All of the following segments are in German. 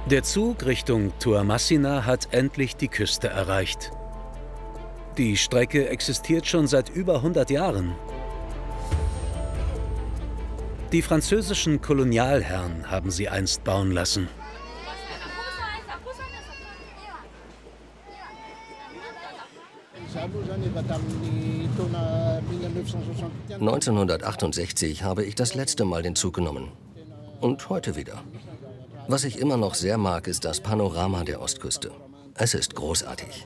Der Zug Richtung Toamasina hat endlich die Küste erreicht. Die Strecke existiert schon seit über 100 Jahren. Die französischen Kolonialherren haben sie einst bauen lassen. ...1968 habe ich das letzte Mal den Zug genommen. Und heute wieder. Was ich immer noch sehr mag, ist das Panorama der Ostküste. Es ist großartig.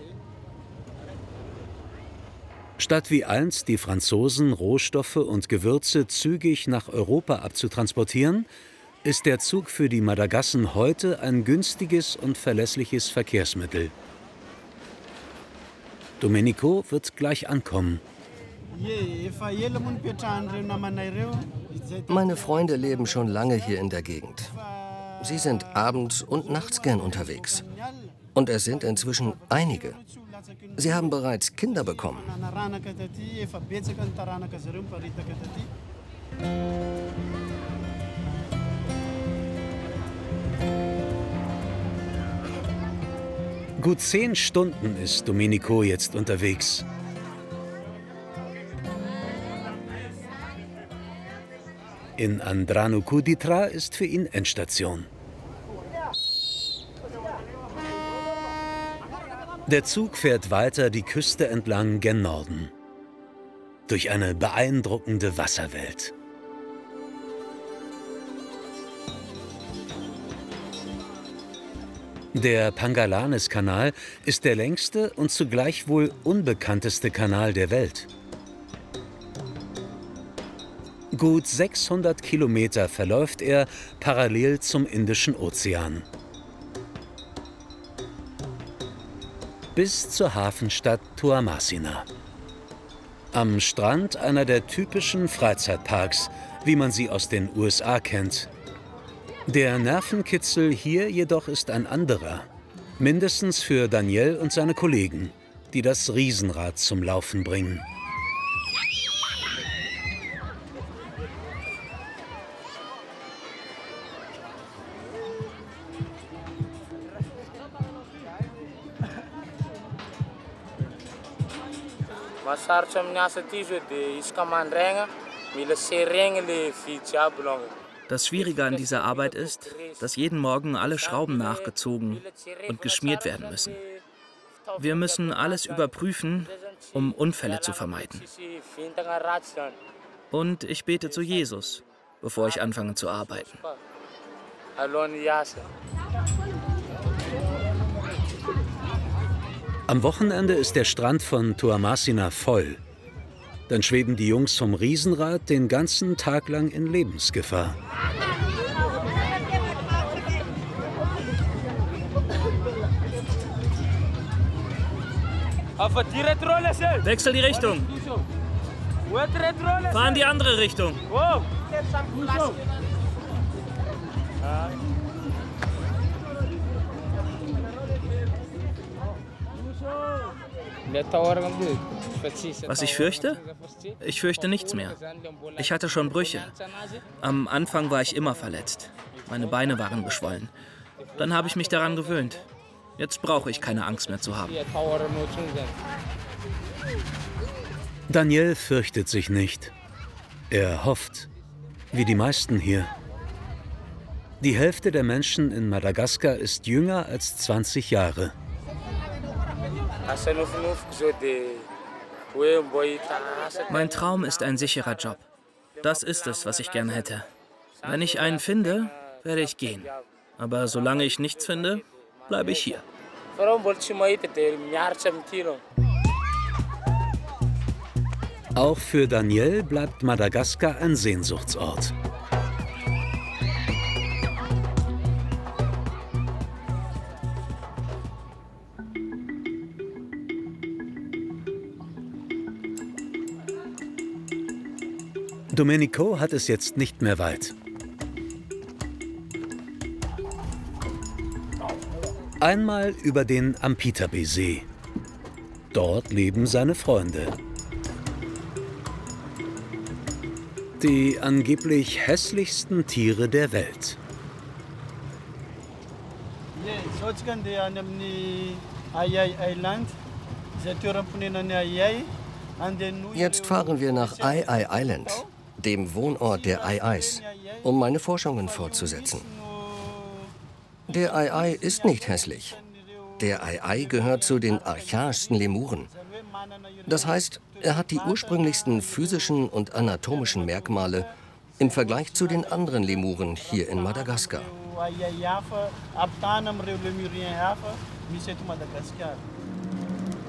Statt wie einst die Franzosen Rohstoffe und Gewürze zügig nach Europa abzutransportieren, ist der Zug für die Madagassen heute ein günstiges und verlässliches Verkehrsmittel. Domenico wird gleich ankommen. Meine Freunde leben schon lange hier in der Gegend. Sie sind abends und nachts gern unterwegs. Und es sind inzwischen einige. Sie haben bereits Kinder bekommen. Gut 10 Stunden ist Domenico jetzt unterwegs. In Andranukuditra ist für ihn Endstation. Der Zug fährt weiter die Küste entlang gen Norden. Durch eine beeindruckende Wasserwelt. Der Pangalanes-Kanal ist der längste und zugleich wohl unbekannteste Kanal der Welt. Gut 600 Kilometer verläuft er parallel zum Indischen Ozean. Bis zur Hafenstadt Toamasina. Am Strand einer der typischen Freizeitparks, wie man sie aus den USA kennt. Der Nervenkitzel hier jedoch ist ein anderer. Mindestens für Daniel und seine Kollegen, die das Riesenrad zum Laufen bringen. Das Schwierige an dieser Arbeit ist, dass jeden Morgen alle Schrauben nachgezogen und geschmiert werden müssen. Wir müssen alles überprüfen, um Unfälle zu vermeiden. Und ich bete zu Jesus, bevor ich anfange zu arbeiten. Am Wochenende ist der Strand von Toamasina voll. Dann schweben die Jungs vom Riesenrad den ganzen Tag lang in Lebensgefahr. Wechsel die Richtung. Fahr in die andere Richtung. Was ich fürchte? Ich fürchte nichts mehr. Ich hatte schon Brüche. Am Anfang war ich immer verletzt. Meine Beine waren geschwollen. Dann habe ich mich daran gewöhnt. Jetzt brauche ich keine Angst mehr zu haben. Daniel fürchtet sich nicht. Er hofft, wie die meisten hier. Die Hälfte der Menschen in Madagaskar ist jünger als 20 Jahre. Mein Traum ist ein sicherer Job. Das ist es, was ich gerne hätte. Wenn ich einen finde, werde ich gehen. Aber solange ich nichts finde, bleibe ich hier. Auch für Daniel bleibt Madagaskar ein Sehnsuchtsort. Domenico hat es jetzt nicht mehr weit. Einmal über den Ampitabe-See. Dort leben seine Freunde. Die angeblich hässlichsten Tiere der Welt. Jetzt fahren wir nach Ai Ai Island, dem Wohnort der Ai Ais, um meine Forschungen fortzusetzen. Der Ai Ai ist nicht hässlich. Der Ai Ai gehört zu den archaischsten Lemuren. Das heißt, er hat die ursprünglichsten physischen und anatomischen Merkmale im Vergleich zu den anderen Lemuren hier in Madagaskar.